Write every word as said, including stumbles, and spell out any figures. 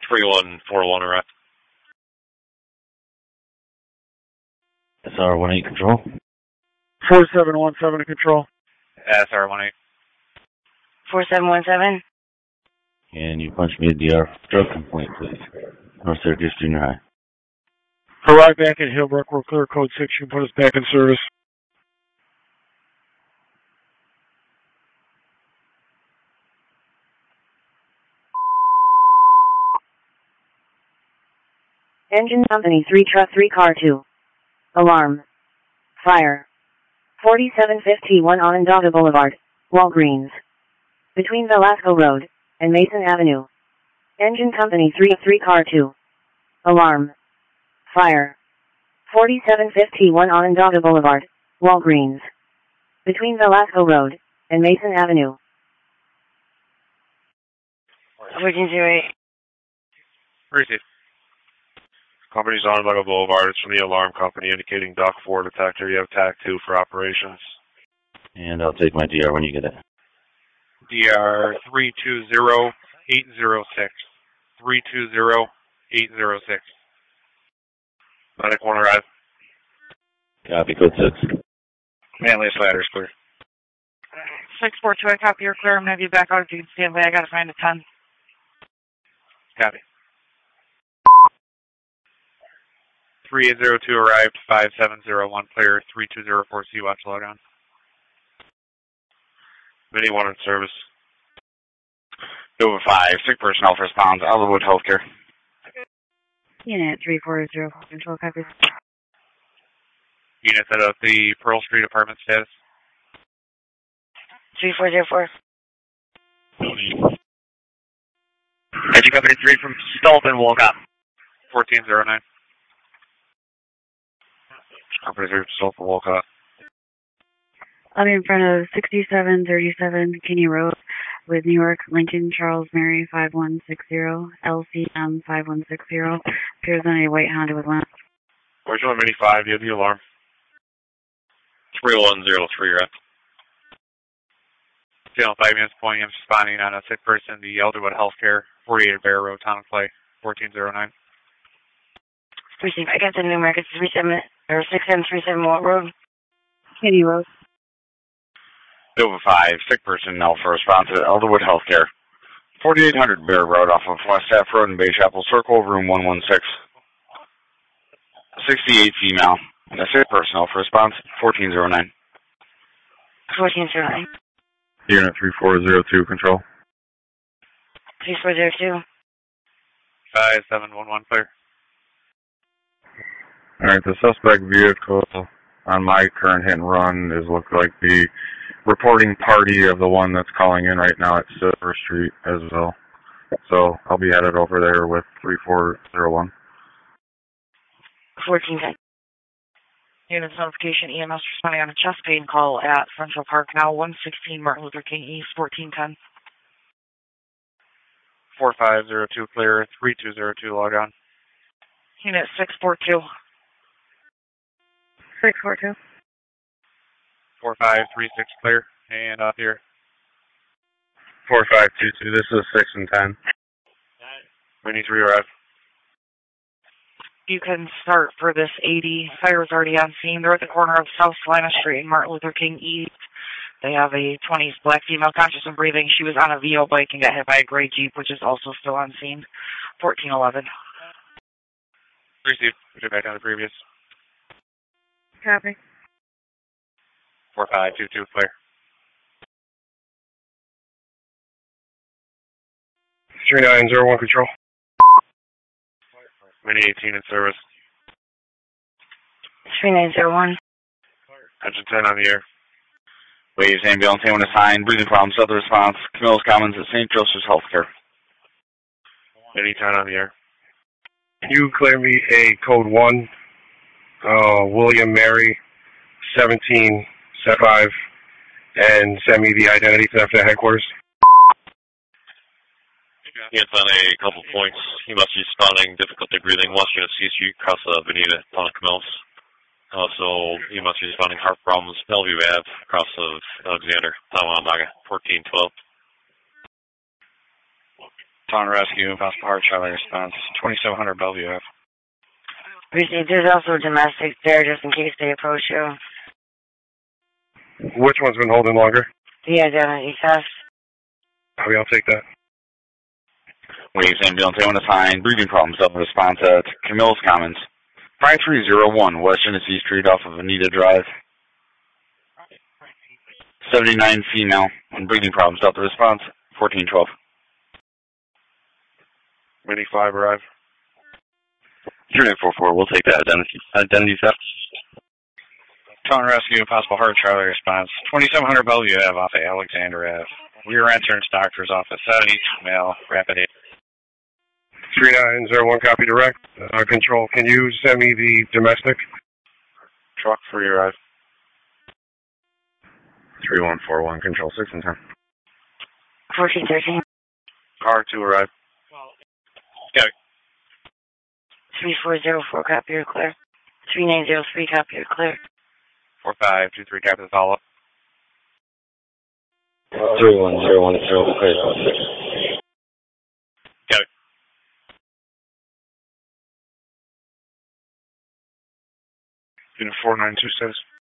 three one four one arrest. S R one eight control. four seven one seven to control. S R one eight. four seven one seven. And you punch me a D R drug complaint, please. North Syracuse Junior High. Arrive back at Hillbrook. We're clear code six. You can put us back in service. Engine Company three Truck three Car two. Alarm. Fire. forty-seven fifty-one Onondaga Boulevard, Walgreens. Between Velasco Road and Mason Avenue. Engine Company three three Car two. Alarm. Fire. forty-seven fifty-one Onondaga Boulevard, Walgreens. Between Velasco Road and Mason Avenue. fourteen oh eight. Receive. Company's on Onondaga Boulevard. It's from the alarm company indicating Dock four detector. You have T A C two for operations. And I'll take my D R when you get it. D R three two zero eight zero six. three two zero eight zero six. Medic one arrive. Copy, code six. Manly Slatter's clear. six four two, I copy, you're clear. I'm going to be back out if you can stand by. I got to find a ten. Copy. three eight zero two arrived, five seven zero one clear, three two zero four C watch log on. Mini one in service. Nova five, sick personnel responds, Alderwood Healthcare. Unit three four zero four control copy. Unit set up the Pearl Street apartment status. three four zero four. Engine Company three from Stolpen, Wolcott. fourteen oh nine. Company three from Stolpen, Wolcott. I'll be in front of sixty-seven thirty-seven Kinney Road with New York, Lincoln, Charles, Mary, five one six zero, L C M five one six zero. Appears on a white Honda with lamp. Original Mini five, you have the alarm. three one zero three, right? Channel five minutes point, I'm responding on a sick person, the Elderwood Healthcare, forty-eight Bear Road, Town of Clay, fourteen oh nine. Receive. I got the new market three seven or six seven three seven Walt Road. Kinney Road. Nova five, sick personnel for response at Elderwood Healthcare. forty-eight hundred Bear Road off of West Half Road in Bay Chapel Circle, room one one six. sixty-eight female. And a sick personnel for response, fourteen oh nine. fourteen oh nine. Unit three four zero two, control. three four zero two. five seven one one, clear. Alright, the suspect vehicle on my current hit and run is look like the reporting party of the one that's calling in right now at Silver Street as well. So I'll be headed over there with three four zero one. fourteen ten. Unit notification, E M S responding on a chest pain call at Central Park now, one sixteen Martin Luther King East, fourteen ten. four five zero two clear, three two zero two log on. Unit six four two. six four two. four five three six clear, and up here. four five two two, this is six and ten. Mini three arrive. You can start for this eighty. Fire's already on scene. They're at the corner of South Salina Street and Martin Luther King East. They have a twenties black female conscious and breathing. She was on a V O bike and got hit by a gray Jeep, which is also still on scene. fourteen eleven. Receive. We'll back down to previous. Copy. four five two two clear. three nine zero one control. Mini eighteen in service. three nine zero one. Engine ten on the air. Waves, ambulance, anyone assigned, breathing problems, other response, Camillus Commons at Saint Joseph's Healthcare. Mini ten on the air. Can you clear me a code one, uh, William Mary, seventeen, set five, and send me the identity theft at headquarters? It's on a couple points. He must be responding, difficulty breathing, West Unit C Street, across the Avenida, Town of Camillus. Also, he must be responding, heart problems, Bellevue Ave, across of Alexander, Town of Onondaga, fourteen twelve. Found rescue, possible heart child response, twenty-seven hundred Bellevue Ave. Received. There's also domestics there just in case they approach you. Which one's been holding longer? The identity theft. Okay, I'll take that. Waves ambulance, A one assigned, breathing problems, double response at Camille's Commons. five three zero one West Genesee Street off of Anita Drive. seventy-nine female, and breathing problems, delta response, fourteen twelve. Mini five arrive. Three nine four four. We'll take that identity identity theft. Found rescue, possible heart child response, twenty-seven hundred Bellevue Ave off of Alexander Ave. We are entering doctor's office, seventy-two male, rapid aid. three nine zero one, copy direct. Uh, control, can you send me the domestic? Truck three arrive. three one four one, control six and ten. fourteen thirteen. Car two arrive. Got it. three four zero four, copy, you're clear. three nine zero three, copy, you're clear. four five two three, copy the follow-up. Three one zero one zero. Clear. Got it. Unit four nine two status.